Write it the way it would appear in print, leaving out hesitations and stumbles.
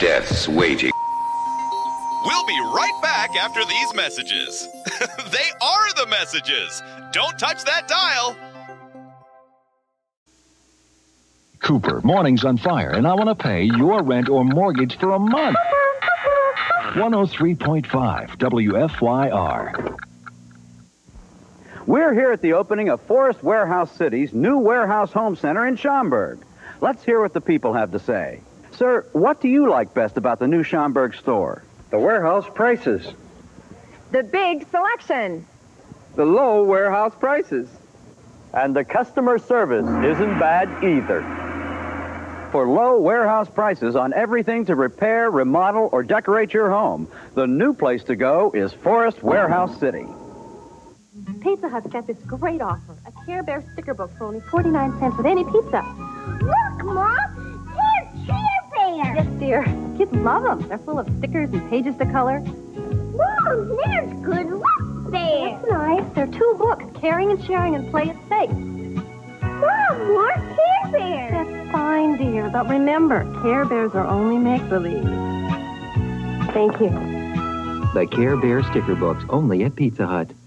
Death's waiting. We'll be right back after these messages. They are the messages. Don't touch that dial. Cooper, morning's on fire, and I want to pay your rent or mortgage for a month. 103.5 WFYR. We're here at the opening of Forest Warehouse City's new warehouse home center in Schaumburg. Let's hear what the people have to say. Sir, what do you like best about the new Schaumburg store? The warehouse prices. The big selection. The low warehouse prices. And the customer service isn't bad either. For low warehouse prices on everything to repair, remodel, or decorate your home, the new place to go is Forest Warehouse City. Pizza Hut's got this great offer. A Care Bear sticker book for only 49 cents with any pizza. Look, Mom! They're Care Bears! Yes, dear. Kids love them. They're full of stickers and pages to color. Mom, there's good luck there! That's nice. They're 2 books, Caring and Sharing and Play It Safe. Mom, more Care Bears! That's fine, dear. But remember, Care Bears are only make-believe. Thank you. The Care Bear sticker books only at Pizza Hut.